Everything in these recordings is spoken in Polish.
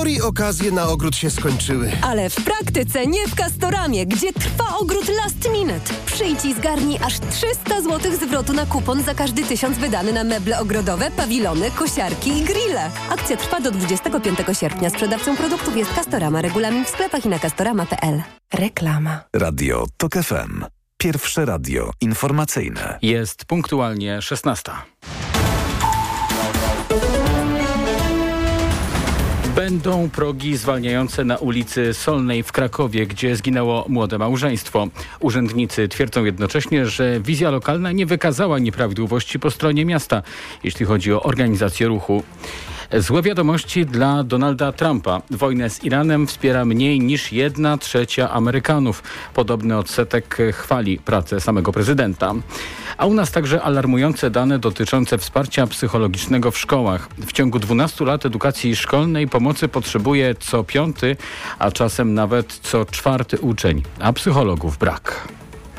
teorii okazje na ogród się skończyły. Ale w praktyce nie w Castoramie, gdzie trwa ogród last minute. Przyjdź i zgarnij aż 300 zł zwrotu na kupon za każdy 1000 wydany na meble ogrodowe, pawilony, kosiarki i grille. Akcja trwa do 25 sierpnia. Sprzedawcą produktów jest Castorama. Regulamin w sklepach i na castorama.pl. Reklama. Radio TOK FM. Pierwsze radio informacyjne. Jest punktualnie 16. Będą progi zwalniające na ulicy Solnej w Krakowie, gdzie zginęło młode małżeństwo. Urzędnicy twierdzą jednocześnie, że wizja lokalna nie wykazała nieprawidłowości po stronie miasta, jeśli chodzi o organizację ruchu. Złe wiadomości dla Donalda Trumpa. Wojnę z Iranem wspiera mniej niż 1/3 Amerykanów. Podobny odsetek chwali pracę samego prezydenta. A u nas także alarmujące dane dotyczące wsparcia psychologicznego w szkołach. W ciągu 12 lat edukacji szkolnej pomocy potrzebuje co 5., a czasem nawet co 4 uczeń, a psychologów brak.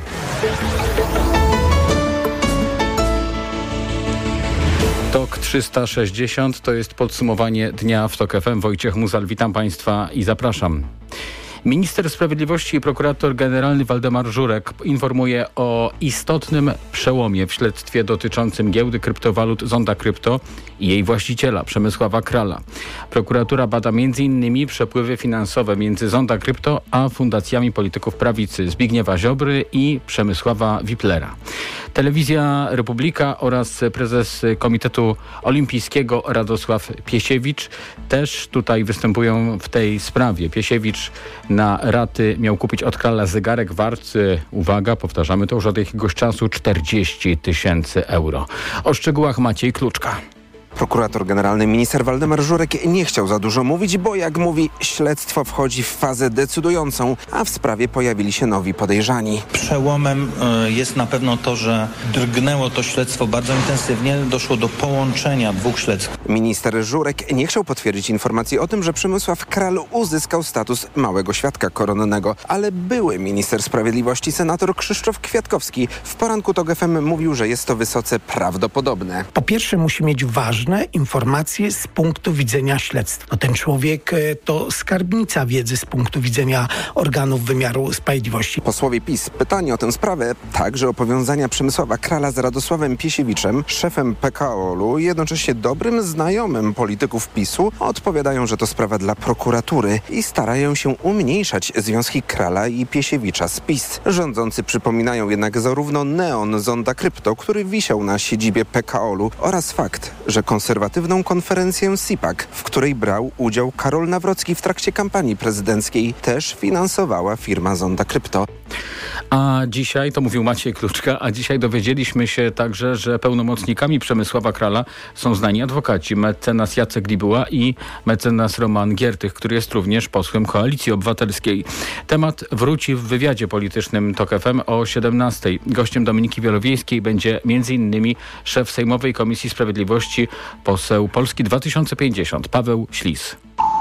TOK 360 to jest podsumowanie dnia w TOK FM. Wojciech Muzal, witam Państwa i zapraszam. Minister Sprawiedliwości i prokurator generalny Waldemar Żurek informuje o istotnym przełomie w śledztwie dotyczącym giełdy kryptowalut Zonda Krypto i jej właściciela Przemysława Krala. Prokuratura bada m.in. przepływy finansowe między Zonda Krypto a fundacjami polityków prawicy Zbigniewa Ziobry i Przemysława Wiplera. Telewizja Republika oraz prezes Komitetu Olimpijskiego Radosław Piesiewicz też tutaj występują w tej sprawie. Piesiewicz na raty miał kupić od Krala zegarek wart, uwaga, powtarzamy to już od jakiegoś czasu, 40 000 euro. O szczegółach Maciej Kluczka. Prokurator generalny minister Waldemar Żurek nie chciał za dużo mówić, bo jak mówi, śledztwo wchodzi w fazę decydującą, a w sprawie pojawili się nowi podejrzani. Przełomem jest na pewno to, że drgnęło to śledztwo bardzo intensywnie, doszło do połączenia dwóch śledztw. Minister Żurek nie chciał potwierdzić informacji o tym, że Przemysław Kral uzyskał status małego świadka koronnego, ale były minister sprawiedliwości senator Krzysztof Kwiatkowski w poranku TOK FM mówił, że jest to wysoce prawdopodobne. Po pierwsze musi mieć ważne informacje z punktu widzenia śledztwa. No ten człowiek to skarbnica wiedzy z punktu widzenia organów wymiaru sprawiedliwości. Posłowie PiS pytani o tę sprawę, także o powiązania Przemysława Krala z Radosławem Piesiewiczem, szefem PKO-u, jednocześnie dobrym znajomym polityków PiS-u, odpowiadają, że to sprawa dla prokuratury i starają się umniejszać związki Krala i Piesiewicza z PiS. Rządzący przypominają jednak zarówno neon Zonda Krypto, który wisiał na siedzibie PKO-u oraz fakt, że konserwatywną konferencję CPAC, w której brał udział Karol Nawrocki w trakcie kampanii prezydenckiej, też finansowała firma Zonda Krypto. A dzisiaj, to mówił Maciej Kluczka, a dzisiaj dowiedzieliśmy się także, że pełnomocnikami Przemysława Krala są znani adwokaci, mecenas Jacek Libuła i mecenas Roman Giertych, który jest również posłem Koalicji Obywatelskiej. Temat wróci w wywiadzie politycznym TOK FM o 17:00. Gościem Dominiki Wielowiejskiej będzie m.in. szef Sejmowej Komisji Sprawiedliwości, poseł Polski 2050, Paweł Ślis.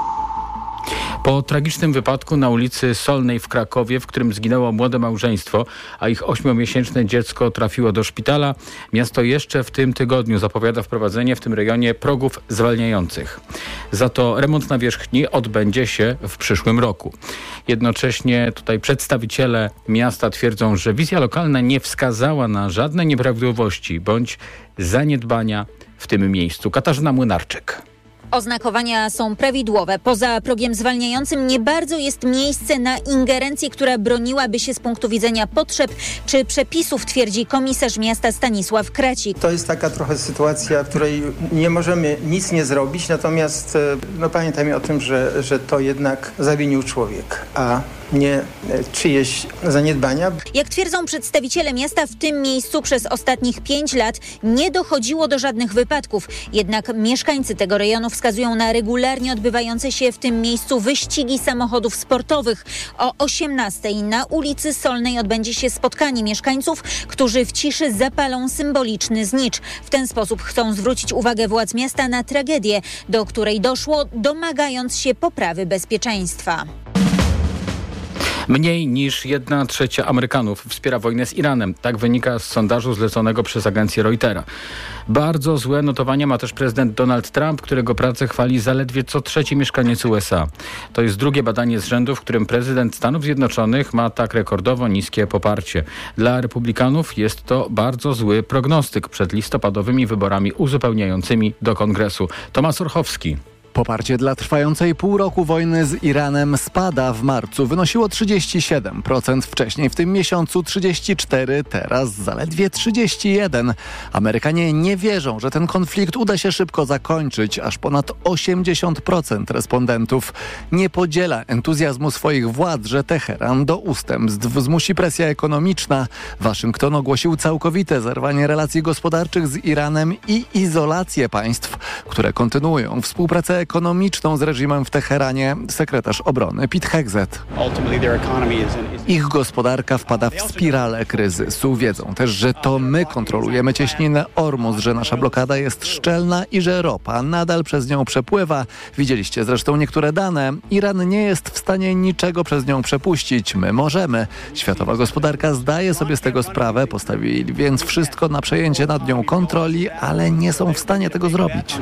Po tragicznym wypadku na ulicy Solnej w Krakowie, w którym zginęło młode małżeństwo, a ich 8-miesięczne dziecko trafiło do szpitala, miasto jeszcze w tym tygodniu zapowiada wprowadzenie w tym rejonie progów zwalniających. Za to remont nawierzchni odbędzie się w przyszłym roku. Jednocześnie tutaj przedstawiciele miasta twierdzą, że wizja lokalna nie wskazała na żadne nieprawidłowości bądź zaniedbania w tym miejscu. Katarzyna Młynarczyk. Oznakowania są prawidłowe. Poza progiem zwalniającym nie bardzo jest miejsce na ingerencję, która broniłaby się z punktu widzenia potrzeb czy przepisów, twierdzi komisarz miasta Stanisław Kracik. To jest taka trochę sytuacja, w której nie możemy nic nie zrobić, natomiast pamiętajmy o tym, że to jednak zawinił człowiek, a nie czyjeś zaniedbania. Jak twierdzą przedstawiciele miasta, w tym miejscu przez ostatnich 5 lat nie dochodziło do żadnych wypadków. Jednak mieszkańcy tego rejonu wskazują na regularnie odbywające się w tym miejscu wyścigi samochodów sportowych. O 18:00 na ulicy Solnej odbędzie się spotkanie mieszkańców, którzy w ciszy zapalą symboliczny znicz. W ten sposób chcą zwrócić uwagę władz miasta na tragedię, do której doszło, domagając się poprawy bezpieczeństwa. Mniej niż 1/3 Amerykanów wspiera wojnę z Iranem. Tak wynika z sondażu zleconego przez agencję Reutera. Bardzo złe notowania ma też prezydent Donald Trump, którego pracę chwali zaledwie co trzeci mieszkaniec USA. To jest drugie badanie z rzędu, w którym prezydent Stanów Zjednoczonych ma tak rekordowo niskie poparcie. Dla republikanów jest to bardzo zły prognostyk przed listopadowymi wyborami uzupełniającymi do Kongresu. Tomasz Orchowski. Poparcie dla trwającej pół roku wojny z Iranem spada. W marcu wynosiło 37%, wcześniej w tym miesiącu 34%, teraz zaledwie 31%. Amerykanie nie wierzą, że ten konflikt uda się szybko zakończyć. Aż ponad 80% respondentów nie podziela entuzjazmu swoich władz, że Teheran do ustępstw zmusi presja ekonomiczna. Waszyngton ogłosił całkowite zerwanie relacji gospodarczych z Iranem i izolację państw, które kontynuują współpracę ekonomiczną z reżimem w Teheranie. Sekretarz obrony Pete Hegseth. Ich gospodarka wpada w spiralę kryzysu. Wiedzą też, że to my kontrolujemy cieśninę Ormus, że nasza blokada jest szczelna i że ropa nadal przez nią przepływa. Widzieliście zresztą niektóre dane. Iran nie jest w stanie niczego przez nią przepuścić. My możemy. Światowa gospodarka zdaje sobie z tego sprawę. Postawili więc wszystko na przejęcie nad nią kontroli, ale nie są w stanie tego zrobić.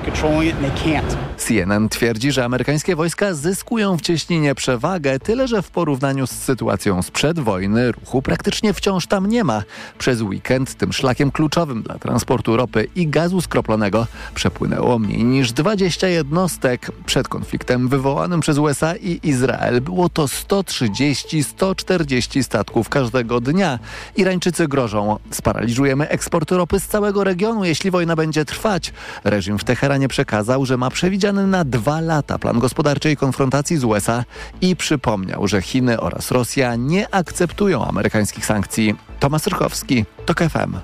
CNN twierdzi, że amerykańskie wojska zyskują w cieśninie przewagę, tyle że w porównaniu z sytuacją sprzed wojny ruchu praktycznie wciąż tam nie ma. Przez weekend tym szlakiem kluczowym dla transportu ropy i gazu skroplonego przepłynęło mniej niż 20 jednostek. Przed konfliktem wywołanym przez USA i Izrael było to 130-140 statków każdego dnia. Irańczycy grożą: sparaliżujemy eksport ropy z całego regionu, jeśli wojna będzie trwać. Reżim w Teheranie przekazał, że ma przewidziany na 2 lata plan gospodarczej konfrontacji z USA i przypomniał, że Chiny oraz Rosja nie akceptują amerykańskich sankcji. Tomasz Rychowski, TOK FM.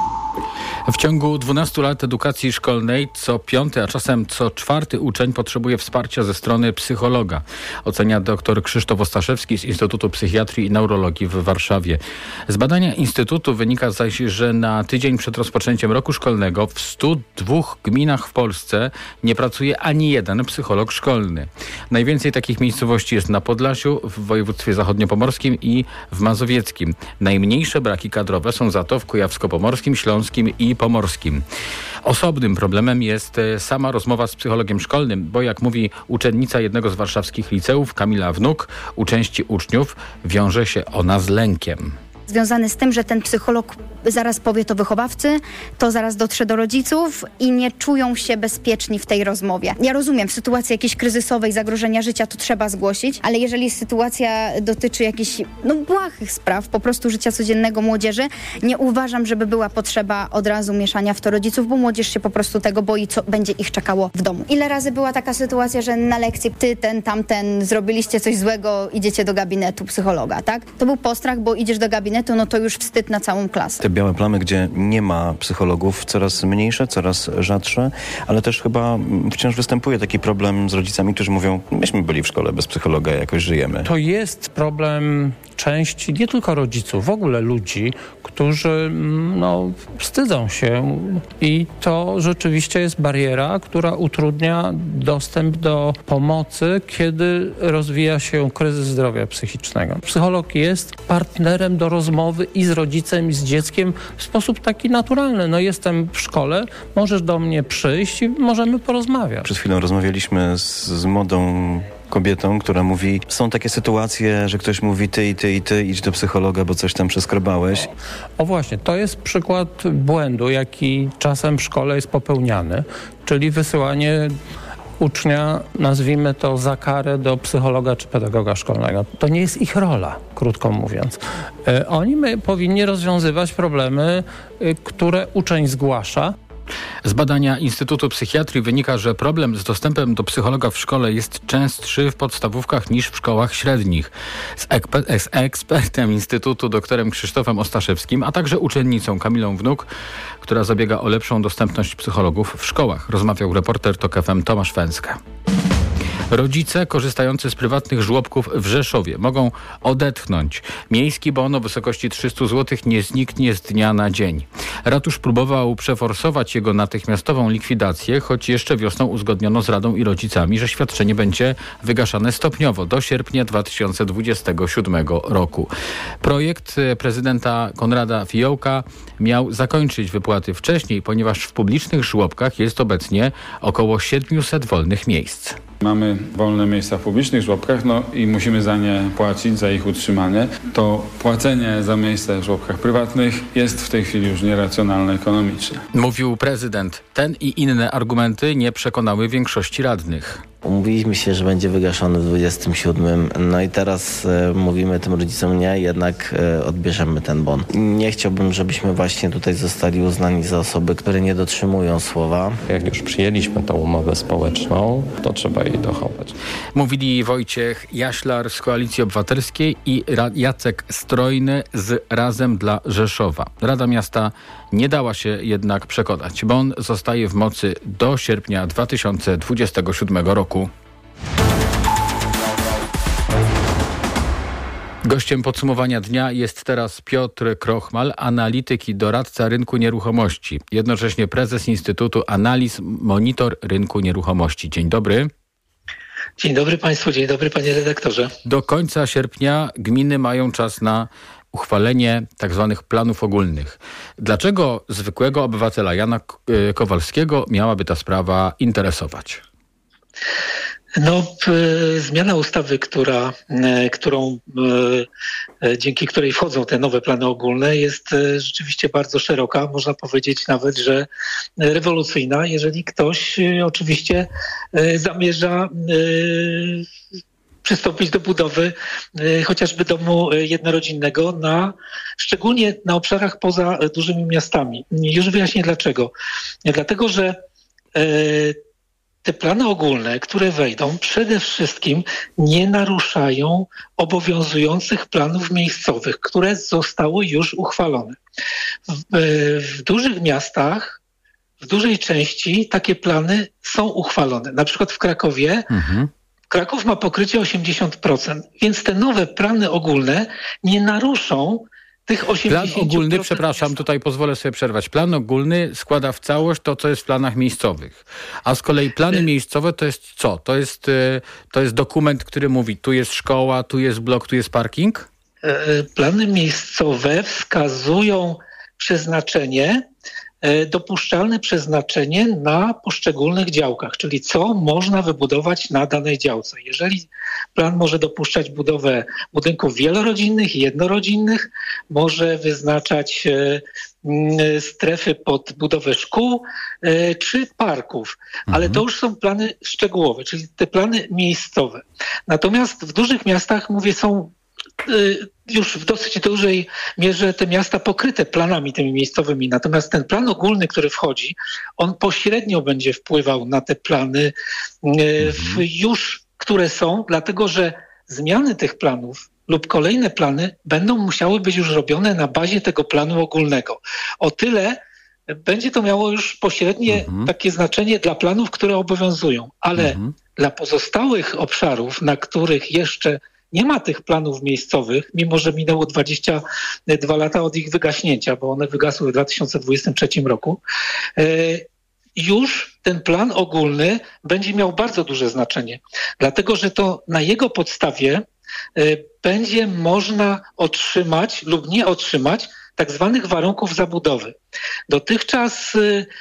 W ciągu 12 lat edukacji szkolnej co 5., a czasem co 4. uczeń potrzebuje wsparcia ze strony psychologa. Ocenia dr Krzysztof Ostaszewski z Instytutu Psychiatrii i Neurologii w Warszawie. Z badania Instytutu wynika zaś, że na tydzień przed rozpoczęciem roku szkolnego w 102 gminach w Polsce nie pracuje ani jeden psycholog szkolny. Najwięcej takich miejscowości jest na Podlasiu, w województwie zachodniopomorskim i w mazowieckim. Najmniejsze braki kadrowe są za to w kujawsko-pomorskim, śląskim i pomorskim. Osobnym problemem jest sama rozmowa z psychologiem szkolnym, bo jak mówi uczennica jednego z warszawskich liceów, Kamila Wnuk, u części uczniów wiąże się ona z lękiem. Związany z tym, że ten psycholog zaraz powie to wychowawcy, to zaraz dotrze do rodziców i nie czują się bezpieczni w tej rozmowie. Ja rozumiem, w sytuacji jakiejś kryzysowej, zagrożenia życia to trzeba zgłosić, ale jeżeli sytuacja dotyczy jakichś błahych spraw, po prostu życia codziennego młodzieży, nie uważam, żeby była potrzeba od razu mieszania w to rodziców, bo młodzież się po prostu tego boi, co będzie ich czekało w domu. Ile razy była taka sytuacja, że na lekcji ty, ten, tamten, zrobiliście coś złego, idziecie do gabinetu psychologa, tak? To był postrach, bo idziesz do gabinetu, no to już wstyd na całą klasę. Te białe plamy, gdzie nie ma psychologów, coraz mniejsze, coraz rzadsze, ale też chyba wciąż występuje taki problem z rodzicami, którzy mówią: myśmy byli w szkole bez psychologa, jakoś żyjemy. To jest problem części, nie tylko rodziców, w ogóle ludzi, którzy wstydzą się i to rzeczywiście jest bariera, która utrudnia dostęp do pomocy, kiedy rozwija się kryzys zdrowia psychicznego. Psycholog jest partnerem do rozmowy i z rodzicem, i z dzieckiem w sposób taki naturalny. Jestem w szkole, możesz do mnie przyjść i możemy porozmawiać. Przed chwilą rozmawialiśmy z młodą kobietą, która mówi: są takie sytuacje, że ktoś mówi ty, idź do psychologa, bo coś tam przeskrobałeś. O właśnie, to jest przykład błędu, jaki czasem w szkole jest popełniany, czyli wysyłanie ucznia, nazwijmy to za karę, do psychologa czy pedagoga szkolnego. To nie jest ich rola, krótko mówiąc. Oni powinni rozwiązywać problemy, które uczeń zgłasza. Z badania Instytutu Psychiatrii wynika, że problem z dostępem do psychologa w szkole jest częstszy w podstawówkach niż w szkołach średnich. Z ekspertem Instytutu, doktorem Krzysztofem Ostaszewskim, a także uczennicą Kamilą Wnuk, która zabiega o lepszą dostępność psychologów w szkołach, rozmawiał reporter TOK FM Tomasz Węska. Rodzice korzystający z prywatnych żłobków w Rzeszowie mogą odetchnąć. Miejski bon o wysokości 300 zł nie zniknie z dnia na dzień. Ratusz próbował przeforsować jego natychmiastową likwidację, choć jeszcze wiosną uzgodniono z Radą i rodzicami, że świadczenie będzie wygaszane stopniowo do sierpnia 2027 roku. Projekt prezydenta Konrada Fiołka miał zakończyć wypłaty wcześniej, ponieważ w publicznych żłobkach jest obecnie około 700 wolnych miejsc. Mamy wolne miejsca w publicznych żłobkach, i musimy za nie płacić, za ich utrzymanie. To płacenie za miejsca w żłobkach prywatnych jest w tej chwili już nieracjonalne ekonomicznie. Mówił prezydent. Ten i inne argumenty nie przekonały większości radnych. Umówiliśmy się, że będzie wygaszony w 27. I teraz mówimy tym rodzicom nie, jednak odbierzemy ten bon. Nie chciałbym, żebyśmy właśnie tutaj zostali uznani za osoby, które nie dotrzymują słowa. Jak już przyjęliśmy tą umowę społeczną, to trzeba jej dochować. Mówili Wojciech Jaślar z Koalicji Obywatelskiej i Jacek Strojny z Razem dla Rzeszowa. Rada Miasta nie dała się jednak przekonać. Bon zostaje w mocy do sierpnia 2027 roku. Gościem podsumowania dnia jest teraz Piotr Krochmal, analityk i doradca rynku nieruchomości. Jednocześnie prezes Instytutu Analiz Monitor Rynku Nieruchomości. Dzień dobry. Dzień dobry Państwu, dzień dobry Panie redaktorze. Do końca sierpnia gminy mają czas na uchwalenie tzw. planów ogólnych. Dlaczego zwykłego obywatela Jana Kowalskiego miałaby ta sprawa interesować? Zmiana ustawy, dzięki której wchodzą te nowe plany ogólne, jest rzeczywiście bardzo szeroka. Można powiedzieć nawet, że rewolucyjna, jeżeli ktoś oczywiście zamierza przystąpić do budowy chociażby domu jednorodzinnego, szczególnie na obszarach poza dużymi miastami. Już wyjaśnię dlaczego. Dlatego, że te plany ogólne, które wejdą, przede wszystkim nie naruszają obowiązujących planów miejscowych, które zostały już uchwalone. W dużych miastach, w dużej części takie plany są uchwalone. Na przykład w Krakowie Kraków ma pokrycie 80%, więc te nowe plany ogólne nie naruszą tych 80%. Plan ogólny, przepraszam, tutaj pozwolę sobie przerwać. Plan ogólny składa w całość to, co jest w planach miejscowych. A z kolei plany miejscowe to jest co? To jest dokument, który mówi, tu jest szkoła, tu jest blok, tu jest parking? Plany miejscowe wskazują dopuszczalne przeznaczenie na poszczególnych działkach, czyli co można wybudować na danej działce. Jeżeli plan może dopuszczać budowę budynków wielorodzinnych i jednorodzinnych, może wyznaczać strefy pod budowę szkół czy parków, ale to już są plany szczegółowe, czyli te plany miejscowe. Natomiast w dużych miastach, są już w dosyć dużej mierze te miasta pokryte planami tymi miejscowymi. Natomiast ten plan ogólny, który wchodzi, on pośrednio będzie wpływał na te plany które są, dlatego że zmiany tych planów lub kolejne plany będą musiały być już robione na bazie tego planu ogólnego. O tyle będzie to miało już pośrednie takie znaczenie dla planów, które obowiązują, ale dla pozostałych obszarów, na których jeszcze nie ma tych planów miejscowych, mimo że minęło 22 lata od ich wygaśnięcia, bo one wygasły w 2023 roku, już ten plan ogólny będzie miał bardzo duże znaczenie. Dlatego, że to na jego podstawie będzie można otrzymać lub nie otrzymać tak zwanych warunków zabudowy. Dotychczas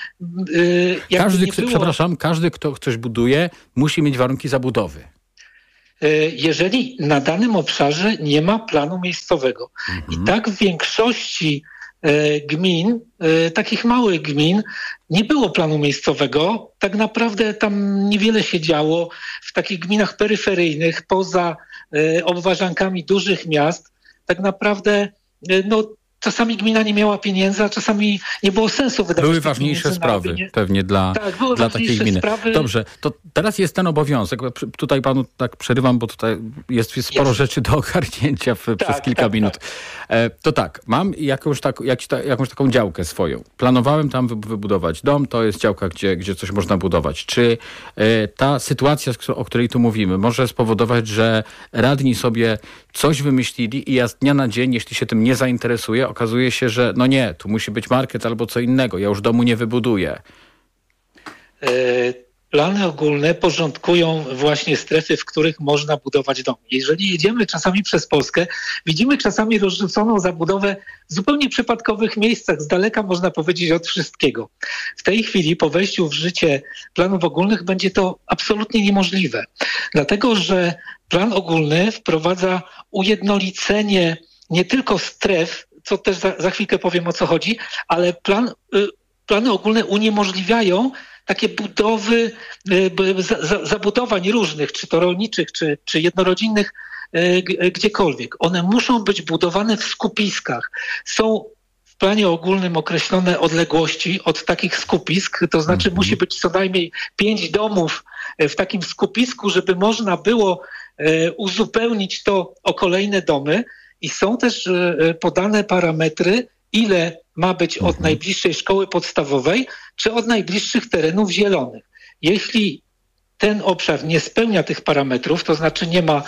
każdy, kto coś buduje, musi mieć warunki zabudowy. Jeżeli na danym obszarze nie ma planu miejscowego. I tak w większości gmin, takich małych gmin, nie było planu miejscowego. Tak naprawdę tam niewiele się działo. W takich gminach peryferyjnych, poza obwarzankami dużych miast, tak naprawdę czasami gmina nie miała pieniędzy, a czasami nie było sensu wydawać. Były ważniejsze sprawy pewnie dla takiej gminy. Sprawy. Dobrze, to teraz jest ten obowiązek. Tutaj panu tak przerywam, bo tutaj jest sporo rzeczy do ogarnięcia przez kilka minut. To tak, mam jakąś taką działkę swoją. Planowałem tam wybudować dom, to jest działka, gdzie coś można budować. Czy ta sytuacja, o której tu mówimy, może spowodować, że radni sobie coś wymyślili i ja z dnia na dzień, jeśli się tym nie zainteresuję, okazuje się, że no nie, tu musi być market albo co innego, ja już domu nie wybuduję. Plany ogólne porządkują właśnie strefy, w których można budować domy. Jeżeli jedziemy czasami przez Polskę, widzimy czasami rozrzuconą zabudowę w zupełnie przypadkowych miejscach, z daleka można powiedzieć od wszystkiego. W tej chwili po wejściu w życie planów ogólnych będzie to absolutnie niemożliwe, dlatego że plan ogólny wprowadza ujednolicenie nie tylko stref, co też za chwilkę powiem, o co chodzi, ale plany ogólne uniemożliwiają takie budowy, zabudowań różnych, czy to rolniczych, czy jednorodzinnych, gdziekolwiek. One muszą być budowane w skupiskach. Są w planie ogólnym określone odległości od takich skupisk, to znaczy musi być co najmniej 5 domów w takim skupisku, żeby można było uzupełnić to o kolejne domy i są też podane parametry, ile ma być od najbliższej szkoły podstawowej, czy od najbliższych terenów zielonych. Jeśli ten obszar nie spełnia tych parametrów, to znaczy nie ma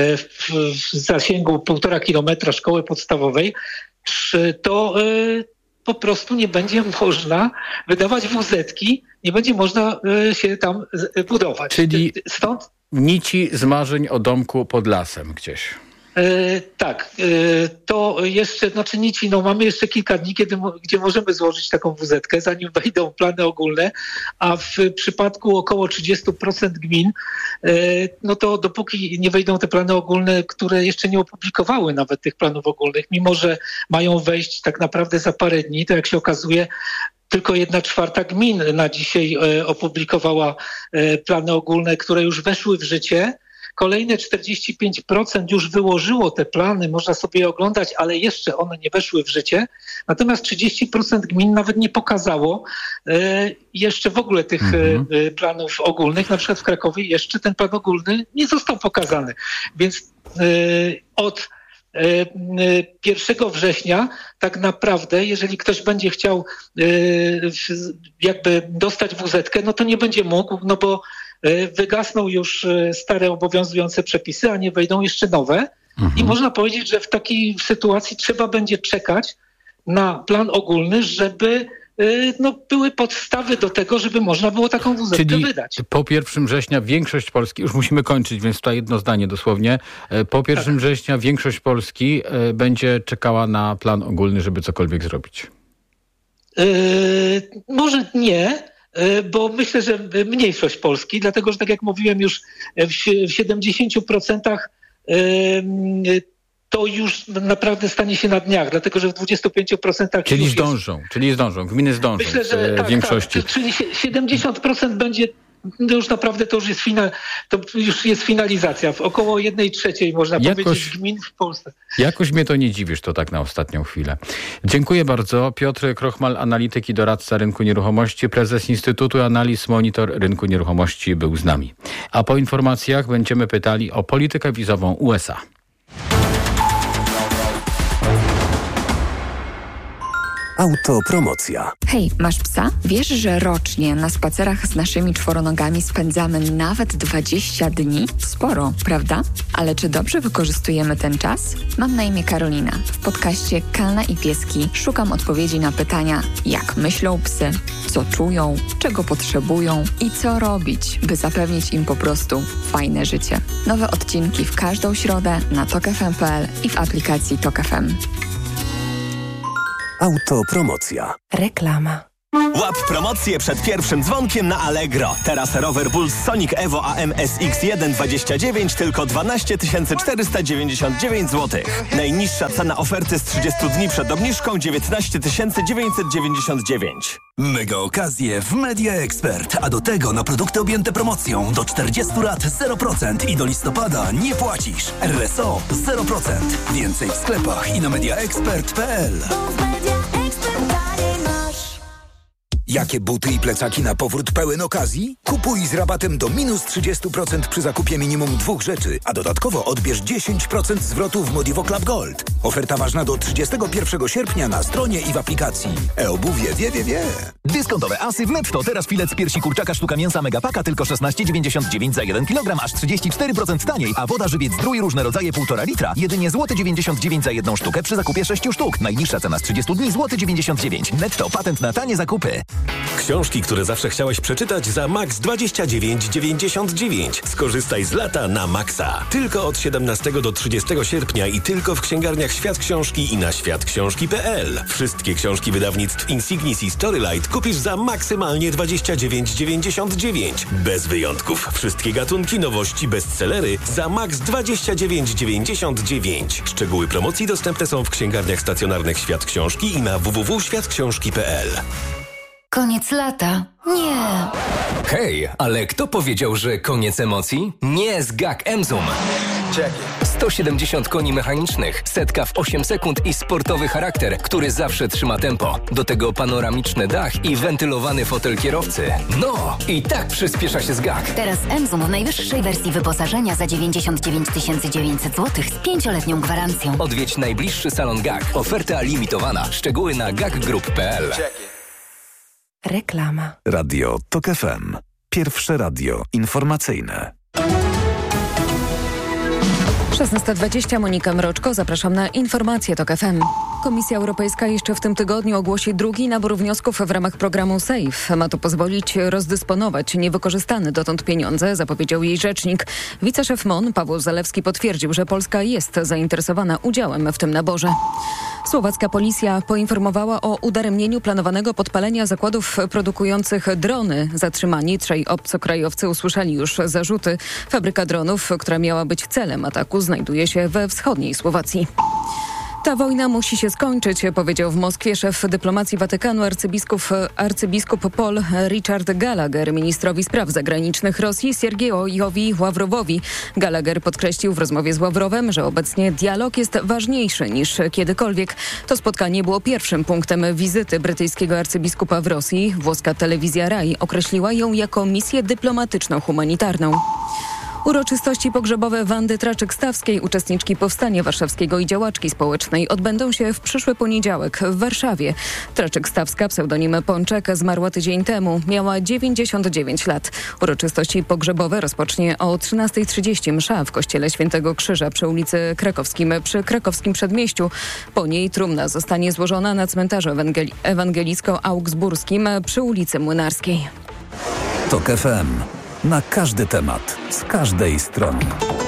w zasięgu 1,5 kilometra szkoły podstawowej, to po prostu nie będzie można wydawać WZ-ki, nie będzie można się tam budować. Czyli stąd nici z marzeń o domku pod lasem gdzieś. Tak, to jeszcze, nici, mamy jeszcze kilka dni, gdzie możemy złożyć taką WZ-kę, zanim wejdą plany ogólne, a w przypadku około 30% gmin, to dopóki nie wejdą te plany ogólne, które jeszcze nie opublikowały nawet tych planów ogólnych, mimo że mają wejść tak naprawdę za parę dni, to jak się okazuje, tylko 1/4 gmin na dzisiaj opublikowała plany ogólne, które już weszły w życie. Kolejne 45% już wyłożyło te plany, można sobie je oglądać, ale jeszcze one nie weszły w życie. Natomiast 30% gmin nawet nie pokazało jeszcze w ogóle tych planów ogólnych. Na przykład w Krakowie jeszcze ten plan ogólny nie został pokazany. Więc od 1 września tak naprawdę, jeżeli ktoś będzie chciał jakby dostać WZ-kę, to nie będzie mógł, bo wygasną już stare obowiązujące przepisy, a nie wejdą jeszcze nowe. I można powiedzieć, że w takiej sytuacji trzeba będzie czekać na plan ogólny, żeby były podstawy do tego, żeby można było taką WZ-kę wydać. Po 1 września większość Polski, już musimy kończyć, więc tutaj jedno zdanie dosłownie, po 1 września większość Polski będzie czekała na plan ogólny, żeby cokolwiek zrobić. Może nie, bo myślę, że mniejszość Polski, dlatego że tak jak mówiłem już w 70% to już naprawdę stanie się na dniach, dlatego że w 25% Czyli zdążą, gminy zdążą. Myślę, że w większości. Tak, czyli 70% będzie, już naprawdę to już jest finalizacja. W około 1/3 można powiedzieć gmin w Polsce. Jakoś mnie to nie dziwisz, to tak na ostatnią chwilę. Dziękuję bardzo. Piotr Krochmal, analityk i doradca rynku nieruchomości, prezes Instytutu Analiz Monitor Rynku Nieruchomości był z nami. A po informacjach będziemy pytali o politykę wizową USA. Autopromocja. Hej, masz psa? Wiesz, że rocznie na spacerach z naszymi czworonogami spędzamy nawet 20 dni? Sporo, prawda? Ale czy dobrze wykorzystujemy ten czas? Mam na imię Karolina. W podcaście Kalna i Pieski szukam odpowiedzi na pytania, jak myślą psy, co czują, czego potrzebują i co robić, by zapewnić im po prostu fajne życie. Nowe odcinki w każdą środę na tokfm.pl i w aplikacji Tok FM. Autopromocja. Reklama. Łap promocję przed pierwszym dzwonkiem na Allegro. Teraz rower Bulls Sonic Evo AM SX1 29 tylko 12 499 zł. Najniższa cena oferty z 30 dni przed obniżką 19 999. Mega okazje w Media Expert, a do tego na produkty objęte promocją do 40 lat 0% i do listopada nie płacisz. RSO 0%. Więcej w sklepach i na mediaexpert.pl. Jakie buty i plecaki na powrót pełen okazji? Kupuj z rabatem do minus 30% przy zakupie minimum 2 rzeczy, a dodatkowo odbierz 10% zwrotu w Modivo Club Gold. Oferta ważna do 31 sierpnia na stronie i w aplikacji. E-obuwie wie. Dyskontowe asy w Netto. Teraz filet z piersi kurczaka sztuka mięsa Megapaka tylko 16,99 za 1 kg, aż 34% taniej, a woda żywiec Zdrój różne rodzaje 1,5 litra jedynie złoty 99 za 1 sztukę przy zakupie 6 sztuk. Najniższa cena z 30 dni złoty 99. Netto, patent na tanie zakupy. Książki, które zawsze chciałeś przeczytać za max 29,99. Skorzystaj z lata na maksa. Tylko od 17 do 30 sierpnia i tylko w księgarniach Świat Książki i na światksiążki.pl. Wszystkie książki wydawnictw Insignis i Storylight kupisz za maksymalnie 29,99. Bez wyjątków. Wszystkie gatunki, nowości, bestsellery za max 29,99. Szczegóły promocji dostępne są w księgarniach stacjonarnych Świat Książki i na www.światksiążki.pl. Koniec lata? Nie. Hej, ale kto powiedział, że koniec emocji? Nie z GAC Emzum. 170 koni mechanicznych, setka w 8 sekund i sportowy charakter, który zawsze trzyma tempo. Do tego panoramiczny dach i wentylowany fotel kierowcy. No, i tak przyspiesza się z GAC. Teraz Emzum w najwyższej wersji wyposażenia za 99 900 zł z 5-letnią gwarancją. Odwiedź najbliższy salon GAC. Oferta limitowana. Szczegóły na gacgroup.pl. Reklama. Radio TOK FM. Pierwsze radio informacyjne. 16:20, Monika Mroczko, zapraszam na informacje TOK FM. Komisja Europejska jeszcze w tym tygodniu ogłosi drugi nabór wniosków w ramach programu SAFE. Ma to pozwolić rozdysponować niewykorzystane dotąd pieniądze, zapowiedział jej rzecznik. Wiceszef MON Paweł Zalewski potwierdził, że Polska jest zainteresowana udziałem w tym naborze. Słowacka policja poinformowała o udaremnieniu planowanego podpalenia zakładów produkujących drony. Zatrzymani 3 obcokrajowcy usłyszeli już zarzuty. Fabryka dronów, która miała być celem ataku, znajduje się we wschodniej Słowacji. Ta wojna musi się skończyć, powiedział w Moskwie szef dyplomacji Watykanu arcybiskup Paul Richard Gallagher ministrowi spraw zagranicznych Rosji Siergiejowi Ławrowowi. Gallagher podkreślił w rozmowie z Ławrowem, że obecnie dialog jest ważniejszy niż kiedykolwiek. To spotkanie było pierwszym punktem wizyty brytyjskiego arcybiskupa w Rosji. Włoska telewizja RAI określiła ją jako misję dyplomatyczno-humanitarną. Uroczystości pogrzebowe Wandy Traczyk-Stawskiej, uczestniczki Powstania Warszawskiego i działaczki społecznej, odbędą się w przyszły poniedziałek w Warszawie. Traczyk-Stawska, pseudonim Pączek, zmarła tydzień temu. Miała 99 lat. Uroczystości pogrzebowe rozpocznie o 13:30 msza w kościele Świętego Krzyża przy ulicy przy Krakowskim Przedmieściu. Po niej trumna zostanie złożona na cmentarzu ewangelicko-augsburskim przy ulicy Młynarskiej. TOK FM. Na każdy temat, z każdej strony.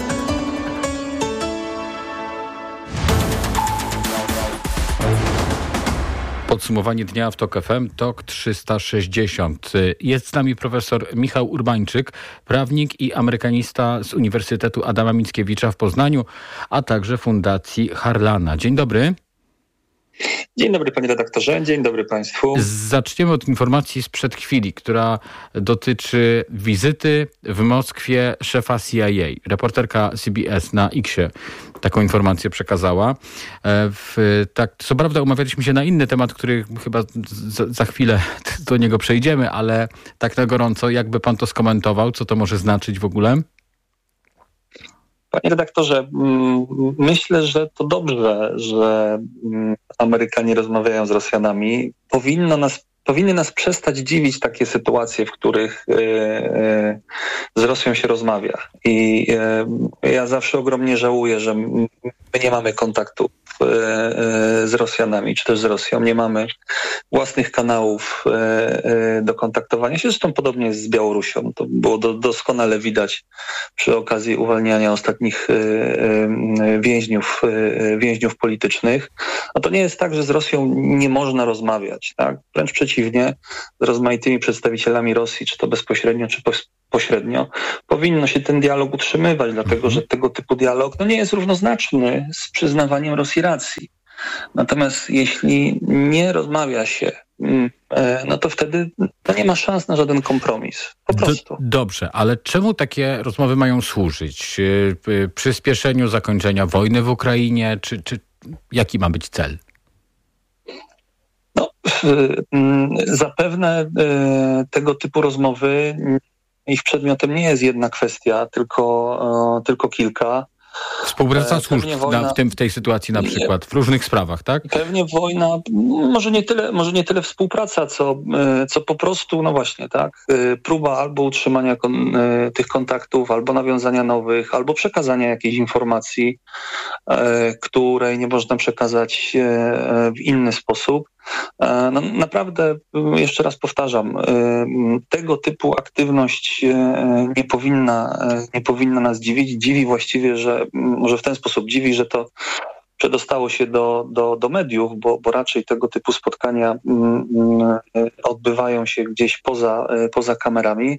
Podsumowanie dnia w TOK FM, TOK 360. Jest z nami profesor Michał Urbańczyk, prawnik i amerykanista z Uniwersytetu Adama Mickiewicza w Poznaniu, a także Fundacji Harlana. Dzień dobry. Dzień dobry panie redaktorze, dzień dobry państwu. Zaczniemy od informacji sprzed chwili, która dotyczy wizyty w Moskwie szefa CIA. Reporterka CBS na X-ie taką informację przekazała. Co prawda umawialiśmy się na inny temat, który chyba za chwilę do niego przejdziemy, ale tak na gorąco, jakby pan to skomentował, co to może znaczyć w ogóle? Panie redaktorze, myślę, że to dobrze, że Amerykanie rozmawiają z Rosjanami. Powinny nas przestać dziwić takie sytuacje, w których z Rosją się rozmawia. I ja zawsze ogromnie żałuję, że my nie mamy kontaktu z Rosjanami, czy też z Rosją. Nie mamy własnych kanałów do kontaktowania się. Zresztą podobnie jest z Białorusią. To było doskonale widać przy okazji uwalniania ostatnich więźniów politycznych. A to nie jest tak, że z Rosją nie można rozmawiać. Tak? Wręcz przeciwnie, z rozmaitymi przedstawicielami Rosji, czy to bezpośrednio, czy pośrednio, powinno się ten dialog utrzymywać, dlatego że tego typu dialog nie jest równoznaczny z przyznawaniem Rosji racji. Natomiast jeśli nie rozmawia się, no to wtedy nie ma szans na żaden kompromis. Po prostu. Dobrze, ale czemu takie rozmowy mają służyć? Przyspieszeniu zakończenia wojny w Ukrainie, czy jaki ma być cel? Zapewne tego typu rozmowy, ich przedmiotem nie jest jedna kwestia, tylko kilka. Współpraca służb w tej sytuacji na przykład, w różnych sprawach, tak? Pewnie wojna, może nie tyle współpraca, co po prostu, no właśnie, tak, próba albo utrzymania tych kontaktów, albo nawiązania nowych, albo przekazania jakiejś informacji, której nie można przekazać w inny sposób. No, naprawdę, jeszcze raz powtarzam, tego typu aktywność nie powinna nas dziwić. Dziwi właściwie, że może w ten sposób dziwi, że to przedostało się do mediów, bo raczej tego typu spotkania odbywają się gdzieś poza kamerami.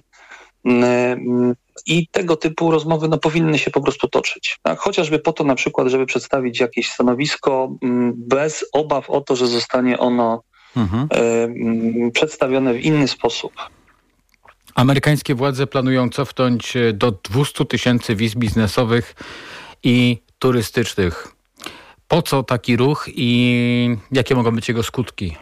I tego typu rozmowy powinny się po prostu toczyć. Tak? Chociażby po to na przykład, żeby przedstawić jakieś stanowisko bez obaw o to, że zostanie ono przedstawione w inny sposób. Amerykańskie władze planują cofnąć do 200 000 wiz biznesowych i turystycznych. Po co taki ruch i jakie mogą być jego skutki?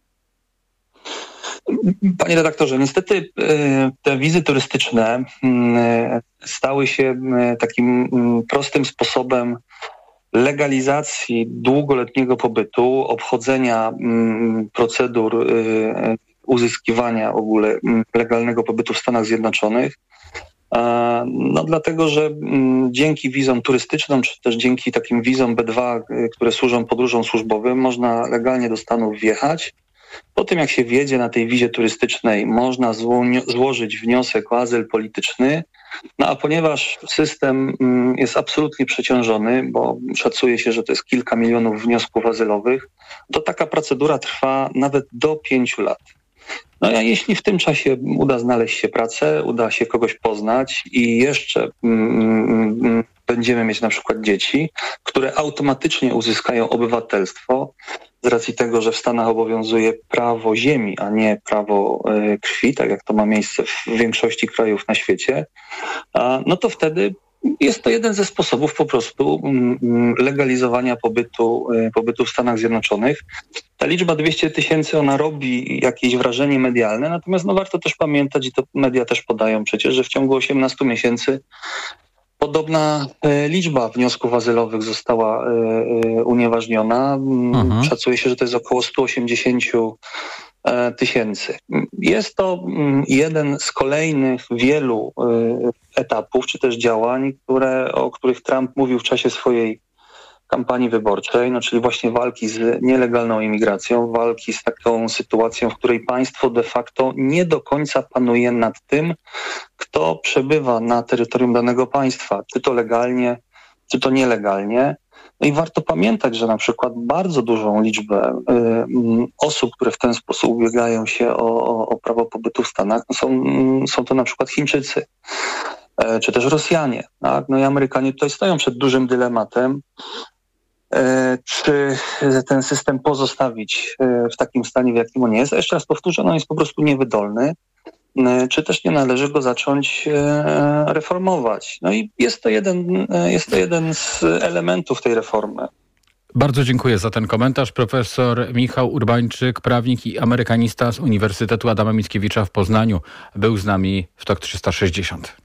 Panie redaktorze, niestety te wizy turystyczne stały się takim prostym sposobem legalizacji długoletniego pobytu, obchodzenia procedur uzyskiwania w ogóle legalnego pobytu w Stanach Zjednoczonych. No dlatego, że dzięki wizom turystycznym, czy też dzięki takim wizom B2, które służą podróżom służbowym, można legalnie do Stanów wjechać. Po tym, jak się wjedzie na tej wizie turystycznej, można złożyć wniosek o azyl polityczny, no a ponieważ system jest absolutnie przeciążony, bo szacuje się, że to jest kilka milionów wniosków azylowych, to taka procedura trwa nawet do 5 lat. No a jeśli w tym czasie uda znaleźć się pracę, uda się kogoś poznać i jeszcze będziemy mieć na przykład dzieci, które automatycznie uzyskają obywatelstwo z racji tego, że w Stanach obowiązuje prawo ziemi, a nie prawo krwi, tak jak to ma miejsce w większości krajów na świecie, no to wtedy jest to jeden ze sposobów po prostu legalizowania pobytu w Stanach Zjednoczonych. Ta liczba 200 000, ona robi jakieś wrażenie medialne, natomiast warto też pamiętać, i to media też podają przecież, że w ciągu 18 miesięcy podobna liczba wniosków azylowych została unieważniona. Szacuje się, że to jest około 180 000. Jest to jeden z kolejnych wielu etapów, czy też działań, o których Trump mówił w czasie swojej kampanii wyborczej, czyli właśnie walki z nielegalną imigracją, walki z taką sytuacją, w której państwo de facto nie do końca panuje nad tym, kto przebywa na terytorium danego państwa, czy to legalnie, czy to nielegalnie. No i warto pamiętać, że na przykład bardzo dużą liczbę osób, które w ten sposób ubiegają się o prawo pobytu w Stanach, są to na przykład Chińczycy, czy też Rosjanie. Tak? No i Amerykanie tutaj stoją przed dużym dylematem, czy ten system pozostawić w takim stanie, w jakim on jest. A jeszcze raz powtórzę, on jest po prostu niewydolny, czy też nie należy go zacząć reformować. No i jest to jeden z elementów tej reformy. Bardzo dziękuję za ten komentarz. Profesor Michał Urbańczyk, prawnik i amerykanista z Uniwersytetu Adama Mickiewicza w Poznaniu, był z nami w TOK 360.